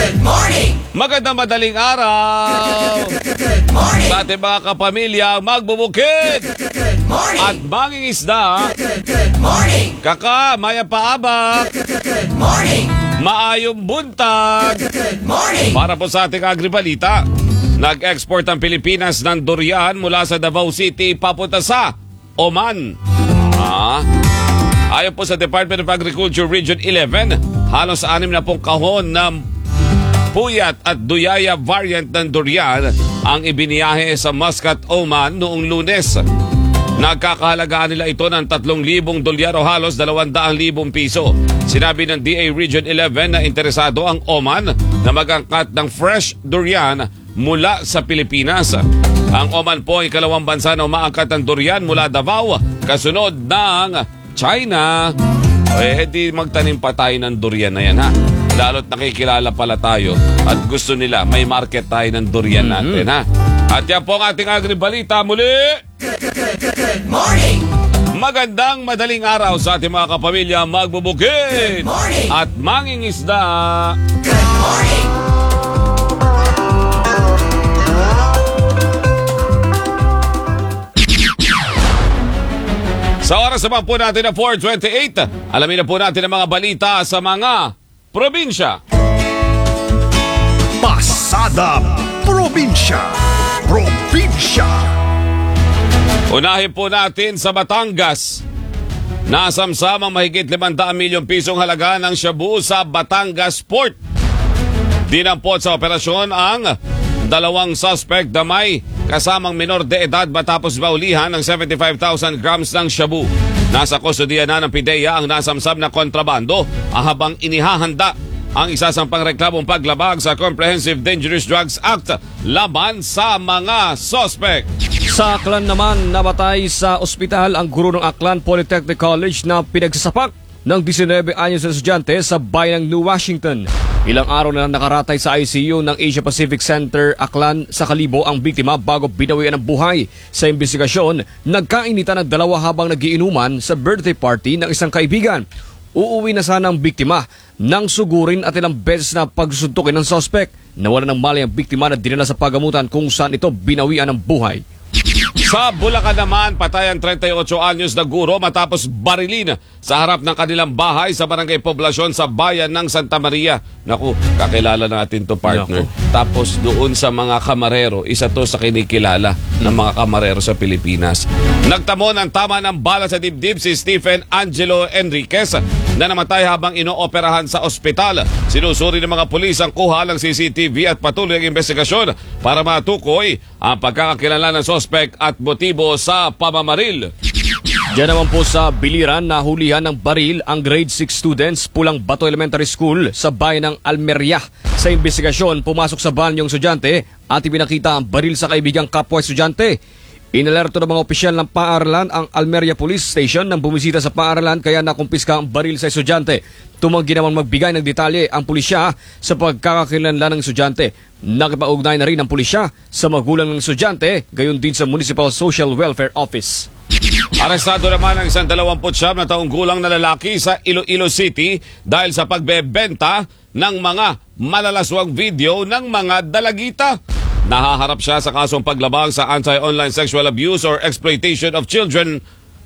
Magandang madaling araw sa ating mga kapamilya magbubukid at mangingisda. Kaka, maya paabak. Maayong buntag. Para po sa ating agribalita, nag-export ang Pilipinas ng durian mula sa Davao City papunta sa Oman. Ayon po sa Department of Agriculture Region 11, halos 60 kahon ng puyat at duyaya variant ng durian ang ibiniyahe sa Muscat, Oman noong Lunes. Nagkakahalagaan nila ito ng 3,000 dolyar o halos 200,000 piso. Sinabi ng DA Region 11 na interesado ang Oman na mag-angkat ng fresh durian mula sa Pilipinas. Ang Oman po ay ikalawang bansa na umaangkat ng durian mula Davao, kasunod ng China. Di magtanim pa tayo ng durian na yan, ha? Lalo't nakikilala pala tayo at gusto nila may market tayo ng durian natin, ha? At yan po ang ating agribalita muli. Good morning! Magandang madaling araw sa ating mga kapamilya magbubukid at mangingisda. Good morning! Sa oras naman po natin na 4:28, alamin na po natin ang mga balita sa mga probinsya. Pasada Probinsya. Unahin po natin sa Batangas. Nasamsamang mahigit 500 milyong pisong halaga ng shabu sa Batangas Port. Dinampot sa operasyon ang 2 suspect na may kasamang minor de edad matapos baulihan ng 75,000 grams ng shabu. Nasa kustodiya na ng PIDEA ang nasamsam na kontrabando habang inihahanda ang isasampang reklamong paglabag sa Comprehensive Dangerous Drugs Act laban sa mga suspect. Sa Aklan naman, namatay sa ospital ang guro ng Aklan Polytechnic College na pinagsasapak ng 19 anyos na estudyante sa bayan ng New Washington. Ilang araw na nakaratay sa ICU ng Asia Pacific Center Aklan sa Kalibo ang biktima bago binawian ng buhay. Sa investigasyon, nagkainitan ng dalawa habang nagiinuman sa birthday party ng isang kaibigan. Uuwi na sana ang biktima nang sugurin at ilang beses na pagsusuntukin ng suspect. Nawala ng malay ang biktima na dinala sa pagamutan kung saan ito binawian ng buhay. Sa Bulacan naman, patay ang 38 anyos na guro matapos barilin sa harap ng kanilang bahay sa barangay Poblasyon sa bayan ng Santa Maria. Naku, kakilala natin to, partner. Naku. Tapos doon sa mga kamarero, isa to sa kinikilala ng mga kamarero sa Pilipinas. Nagtamo ng tama ng bala sa dibdib si Stephen Angelo Enriquez na namatay habang inooperahan sa ospital. Sinusuri ng mga pulis ang kuha ng CCTV at patuloy ang investigasyon para matukoy ang pagkakakilala ng suspect at motibo sa pamamaril. Diyan naman po sa Biliran, nahulihan ng baril ang grade 6 students Pulang Bato Elementary School sa bayan ng Almeria. Sa investigasyon, pumasok sa banyo yung estudyante at ipinakita ang baril sa kaibigang kapwa estudyante. Inalerto ng mga opisyal ng paaralan ang Almeria Police Station nang bumisita sa paaralan kaya nakumpiska ang baril sa estudyante. Tumanggi naman magbigay ng detalye ang pulisya sa pagkakakilanlan ng estudyante. Nakipag-ugnay na rin ang pulisya sa magulang ng estudyante, gayon din sa Municipal Social Welfare Office. Arestado naman ang isang 29 na taong gulang na lalaki sa Iloilo City dahil sa pagbebenta ng mga malalaswang video ng mga dalagita. Nahaharap siya sa kasong paglabag sa Anti-Online Sexual Abuse or Exploitation of Children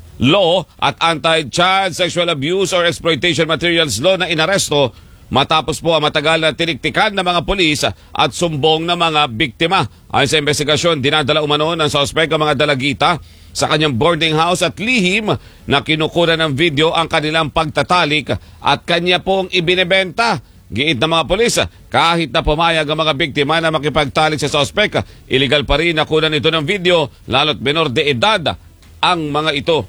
Law at Anti-Child Sexual Abuse or Exploitation Materials Law na inaresto matapos po ang matagal na tiniktikan ng mga pulis at sumbong ng mga biktima. Ayon sa investigasyon, dinadala umano ng suspect ang mga dalagita sa kanyang boarding house at lihim na kinukuha ng video ang kanilang pagtatalik at kanya pong ibinebenta. Giit ng mga pulis, kahit na pumayag ang mga biktima na makipagtalik sa suspect, illegal pa rin nakunan ito ng video, lalo't menor de edad ang mga ito.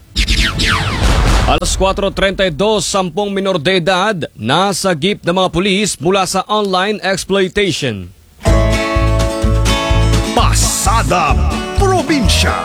Alas 4:32, 10 minor de edad nasagip ng mga pulis mula sa online exploitation. Pasada Probinsya.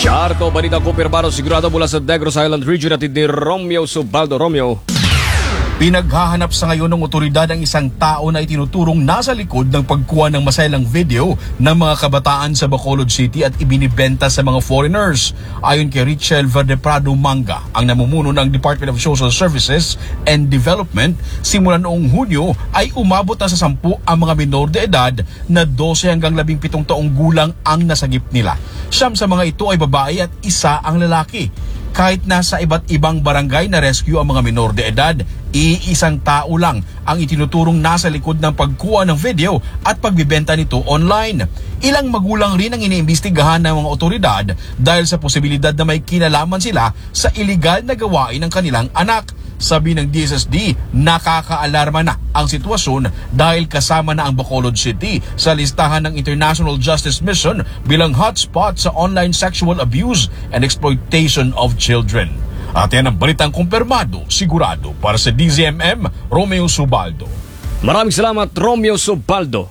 Arto, balita kumpirmado sigurado mula sa Negros Island Region at ni Romeo Subaldo. Romeo. Pinaghahanap sa ngayon ng otoridad ang isang tao na itinuturong nasa likod ng pagkuha ng maselang video ng mga kabataan sa Bacolod City at ibinibenta sa mga foreigners. Ayon kay Richel Verdeprado Manga, ang namumuno ng Department of Social Services and Development, simula noong Hunyo ay umabot na sa 10 ang mga minor de edad na 12 hanggang 17 taong gulang ang nasagip nila. 9 sa mga ito ay babae at 1 ang lalaki. Kahit nasa iba't ibang barangay na rescue ang mga minor de edad, iisang tao lang ang itinuturong nasa likod ng pagkuha ng video at pagbibenta nito online. Ilang magulang rin ang iniimbestigahan ng mga otoridad dahil sa posibilidad na may kinalaman sila sa iligal na gawain ng kanilang anak. Sabi ng DSSD, nakakaalarma na ang sitwasyon dahil kasama na ang Bacolod City sa listahan ng International Justice Mission bilang hotspot sa online sexual abuse and exploitation of children. At yan ang balitang kumpirmado, sigurado para sa DZMM, Romeo Subaldo. Maraming salamat, Romeo Subaldo.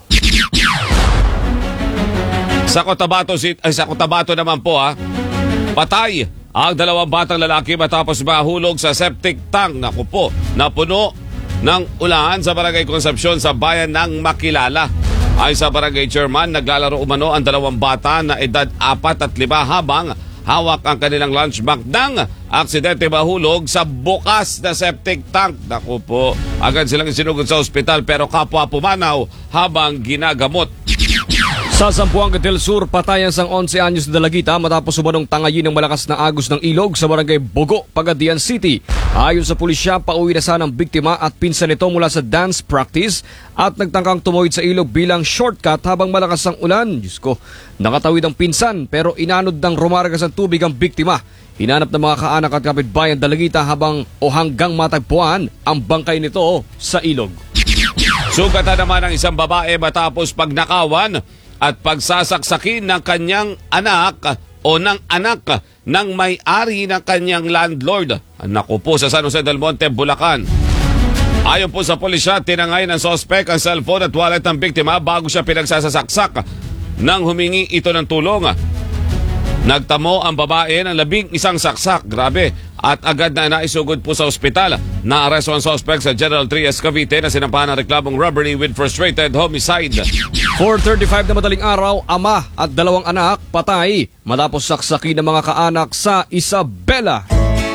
Sa Cotabato naman po patay ang 2 batang lalaki matapos mahulog sa septic tank na puno ng ulan sa Barangay Concepcion sa bayan ng Makilala. Ay sa barangay chairman, naglalaro umano ang 2 bata na edad 4 at 5 habang hawak ang kanilang lunch bag ng aksidente mahulog sa bukas na septic tank. Naku po, agad silang isinugod sa ospital pero kapwa pumanaw habang ginagamot. Sa Zamboanga del Sur, patay ang isang 11 anyos na dalagita matapos umanong tangayin ng malakas na agos ng ilog sa barangay Bogo, Pagadian City. Ayon sa pulisya, pauwi na sana ang biktima at pinsan nito mula sa dance practice at nagtangkang tumawid sa ilog bilang shortcut habang malakas ang ulan. Diyos ko, nakatawid ang pinsan pero inanod ng rumargas ang tubig ang biktima. Hinanap ng mga kaanak at kapitbayan dalagita hanggang matagpuan ang bangkay nito sa ilog. Sugatan naman ang isang babae matapos pagnakawan at pagsasaksakin ng kanyang anak o ng anak ng may-ari ng kanyang landlord. Naku po, sa San Jose del Monte, Bulacan. Ayon po sa pulisya, tinangay ng sospek ang cellphone at wallet ng biktima bago siya pinagsasaksak nang humingi ito ng tulong. Nagtamo ang babae ng 11 saksak, grabe, at agad na naisugod po sa ospital. Naaresto ang suspect sa General Trias, Cavite na sinampahan ng reklamong robbery with frustrated homicide. 4:35 na madaling araw, ama at 2 anak patay matapos saksakin ng mga kaanak sa Isabela.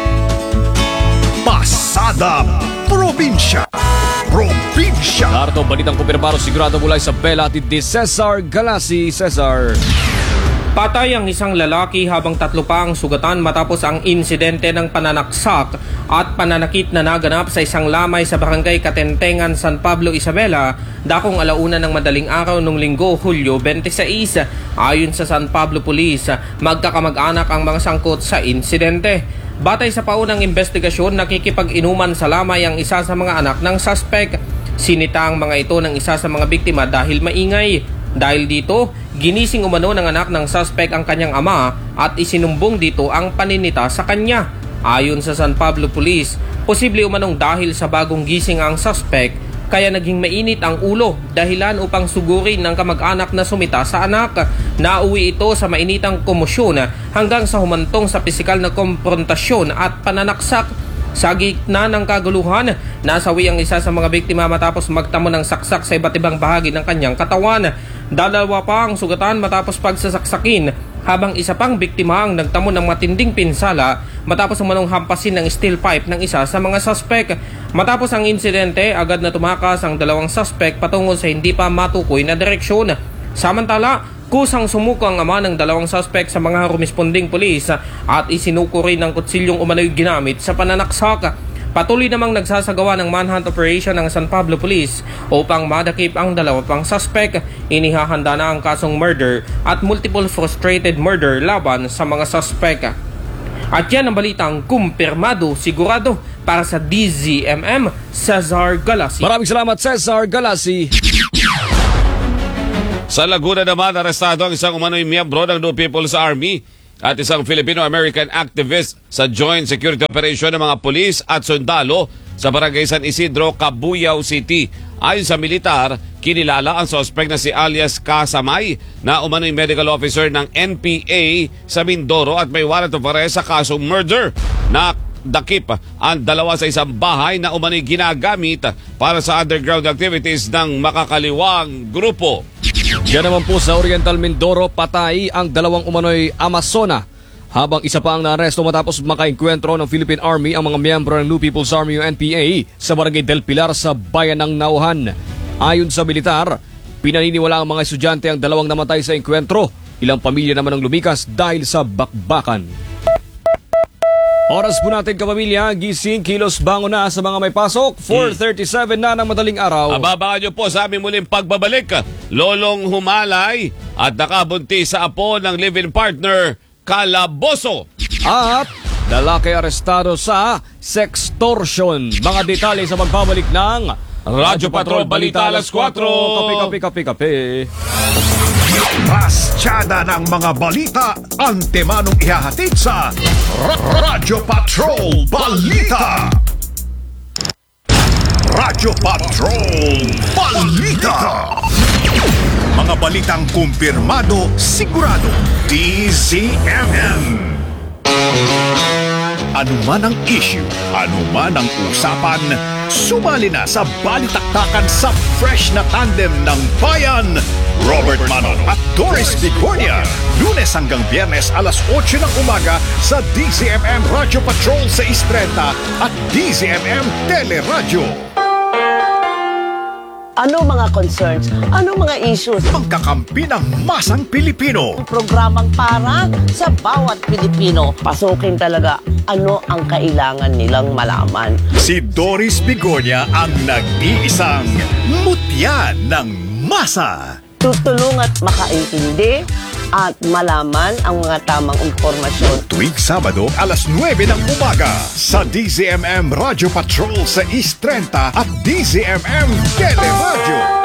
Pasada Probinsya. Narito balitang kumpirmado sigurado mula Isabela at ni Cesar Galasi. Cesar. Patay ang isang lalaki habang 3 pa ang sugatan matapos ang insidente ng pananaksak at pananakit na naganap sa isang lamay sa barangay Katentengan, San Pablo, Isabela, dakong 1:00 ng madaling araw nung Linggo, Hulyo 26. Ayon sa San Pablo Police, magkakamag-anak ang mga sangkot sa insidente. Batay sa paunang investigasyon, nakikipag-inuman sa lamay ang isa sa mga anak ng suspect. Sinita ang mga ito ng isa sa mga biktima dahil maingay. Dahil dito, ginising umano ng anak ng suspect ang kanyang ama at isinumbong dito ang paninita sa kanya. Ayon sa San Pablo Police, posible umanong dahil sa bagong gising ang suspect kaya naging mainit ang ulo, dahilan upang sugurin ng kamag-anak na sumita sa anak. Nauwi ito sa mainitang komosyon hanggang sa humantong sa pisikal na komprontasyon at pananaksak. Sa gitna ng kaguluhan, nasawi ang isa sa mga biktima matapos magtamo ng saksak sa iba't ibang bahagi ng kanyang katawan. 2 pa ang sugatan matapos pagsasaksakin, habang isa pang biktima ang nagtamo ng matinding pinsala matapos umanong hampasin ng steel pipe ng isa sa mga suspect. Matapos ang insidente, agad na tumakas ang 2 suspect patungo sa hindi pa matukoy na direksyon. Samantala, kusang sumuko ang ama ng 2 suspect sa mga rumisponding pulis at isinuko rin ng kutsilyong umano'y ginamit sa pananaksak. Patuloy namang nagsasagawa ng manhunt operation ng San Pablo Police upang madakip ang 2 pang suspect. Inihahanda na ang kasong murder at multiple frustrated murder laban sa mga suspect. At yan ang balitang kumpirmado, sigurado para sa DZMM, Cesar Galasi. Maraming salamat, Cesar Galasi. Sa Laguna naman, arestado ang isang umano'y miyembro ng New People's Army at isang Filipino-American activist sa Joint Security Operation ng mga pulis at sundalo sa Barangay San Isidro, Cabuyao City. Ayon sa militar, kinilala ang suspect na si alias Kasamay na umano'y medical officer ng NPA sa Mindoro at may warrant of arrest sa kasong murder. dakip ang dalawa sa isang bahay na umano'y ginagamit para sa underground activities ng makakaliwang grupo. Diyan naman po sa Oriental Mindoro, patay ang dalawang umano'y Amazona. Habang isa pa ang naaresto matapos makaengkwentro ng Philippine Army ang mga miyembro ng New People's Army o NPA sa Barangay Del Pilar sa bayan ng Nauhan. Ayon sa militar, pinaniniwala ang mga estudyante ang dalawang namatay sa engkwentro. Ilang pamilya naman ang lumikas dahil sa bakbakan. Oras po natin kapamilya, gising, kilos, bango na sa mga may pasok. 4:37 na ng madaling araw. Abangan nyo po sa aming muling pagbabalik. Lolong humalay at nakabunti sa apo ng live-in partner, kalaboso. At lalaki arestado sa sextortion. Mga detalye sa pagbabalik ng Radyo Patrol Balita alas 4. Kape. Pasyada ng mga balita, antemanong ihahatid sa Radyo Patrol Balita. Radyo Patrol Balita. Mga balitang kumpirmado, sigurado. DZMM. Ano man ang issue, ano man ang usapan, sumali na sa balitaktakan sa fresh na tandem ng bayan. Robert Manon at Doris Bigornia. Lunes hanggang Biyernes alas 8 ng umaga sa DZMM Radio Patrol 630 at DZMM Teleradyo. Ano mga concerns? Ano mga issues? Pagkakampi ng masang Pilipino. Programang para sa bawat Pilipino. Pasukin talaga ano ang kailangan nilang malaman. Si Doris Bigornia ang nag-iisang mutya ng masa. Tutulong at makaintindi at malaman ang mga tamang impormasyon. Tuwing Sabado, alas 9 ng umaga sa DZMM Radio Patrol sa East 30 at DZMM Teleradyo.